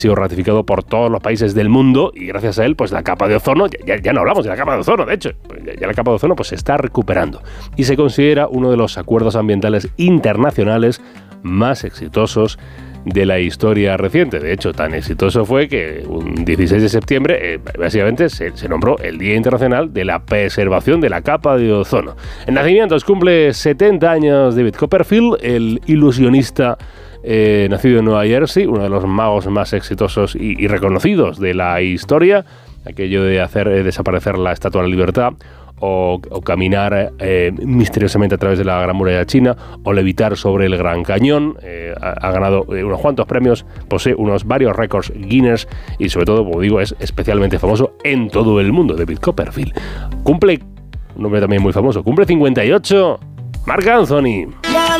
sido ratificado por todos los países del mundo y gracias a él, pues la capa de ozono, ya no hablamos de la capa de ozono, de hecho, ya la capa de ozono pues se está recuperando y se considera uno de los acuerdos ambientales internacionales más exitosos de la historia reciente. De hecho, tan exitoso fue que un 16 de septiembre básicamente se nombró el Día Internacional de la Preservación de la Capa de Ozono. En nacimientos cumple 70 años David Copperfield, el ilusionista nacido en Nueva Jersey, uno de los magos más exitosos y reconocidos de la historia, aquello de hacer desaparecer la Estatua de la Libertad, o caminar misteriosamente a través de la Gran Muralla China, o levitar sobre el Gran Cañón. Ha ganado unos cuantos premios, posee varios récords Guinness y sobre todo, como digo, es especialmente famoso en todo el mundo. David Copperfield cumple, un nombre también muy famoso, cumple 58, Marc Anthony.